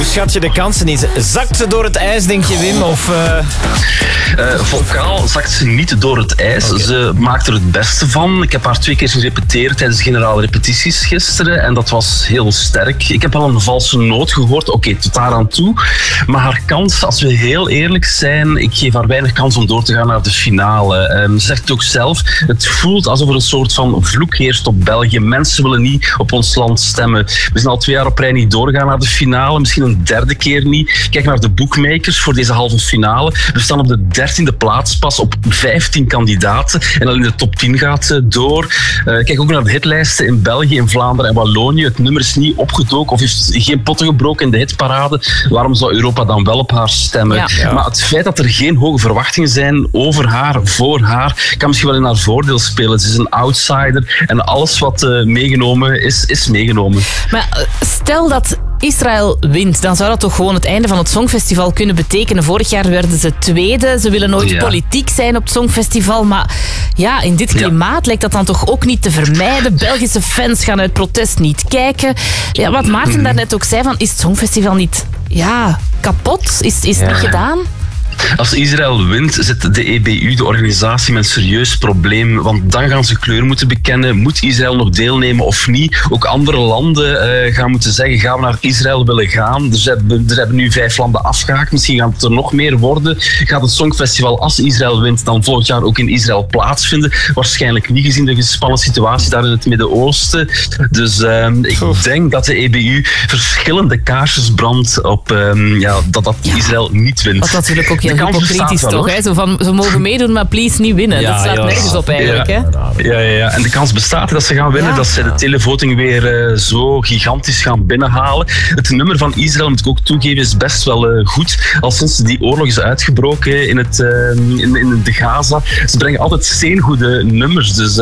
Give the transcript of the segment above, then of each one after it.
Hoe schat je de kansen in? Zakt ze door het ijs, denk je, Wim? Of, Vocaal zakt ze niet door het ijs. Okay. Ze maakt er het beste van. Ik heb haar 2 keer zien repeteren tijdens de generale repetities gisteren. En dat was heel sterk. Ik heb wel een valse noot gehoord. Oké, tot daar aan toe. Maar haar kans, als we heel eerlijk zijn, ik geef haar weinig kans om door te gaan naar de finale. Ze zegt het ook zelf. Het voelt alsof er een soort van vloek heerst op België. Mensen willen niet op ons land stemmen. We zijn al 2 jaar op rij niet doorgaan naar de finale. Misschien een 3e keer niet. Kijk naar de bookmakers voor deze halve finale. We staan op de 13e plaats pas op 15 kandidaten. En al in de top 10 gaat door. Kijk ook naar de hitlijsten in België, in Vlaanderen en Wallonië. Het nummer is niet opgedoken of heeft geen potten gebroken in de hitparade. Waarom zou Europa dan wel op haar stemmen? Ja. Maar het feit dat er geen hoge verwachtingen zijn over haar, voor haar, kan misschien wel in haar voordeel spelen. Ze is een outsider en alles wat meegenomen is meegenomen. Maar stel dat Israël wint, dan zou dat toch gewoon het einde van het Songfestival kunnen betekenen. Vorig jaar werden ze 2e. Ze willen nooit politiek zijn op het Songfestival. Maar ja, in dit klimaat lijkt dat dan toch ook niet te vermijden. Belgische fans gaan uit protest niet kijken. Ja, wat Maarten daarnet ook zei, van, is het Songfestival niet kapot? Is het niet gedaan? Als Israël wint, zit de EBU, de organisatie, met een serieus probleem. Want dan gaan ze kleur moeten bekennen. Moet Israël nog deelnemen of niet? Ook andere landen gaan moeten zeggen, gaan we naar Israël willen gaan? Er hebben nu 5 landen afgehaakt. Misschien gaan het er nog meer worden. Gaat het Songfestival, als Israël wint, dan volgend jaar ook in Israël plaatsvinden? Waarschijnlijk niet, gezien de gespannen situatie daar in het Midden-Oosten. Dus ik denk dat de EBU verschillende kaarsjes brandt op dat Israël niet wint. Wat natuurlijk ook heel hypocriet toch? Hè? Zo van, ze mogen meedoen, maar please niet winnen. Dat slaat nergens op eigenlijk. Hè? Ja. En de kans bestaat dat ze gaan winnen, dat ze de televoting weer zo gigantisch gaan binnenhalen. Het nummer van Israël, moet ik ook toegeven, is best wel goed. Al sinds die oorlog is uitgebroken in de Gaza. Ze brengen altijd steengoede nummers. Dus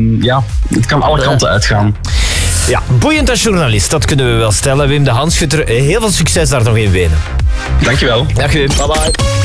het kan alle kanten uitgaan. Ja, boeiend als journalist, dat kunnen we wel stellen. Wim de Hanschutter, heel veel succes daar nog in Wenen. Dankjewel. Dag Wim. Bye bye.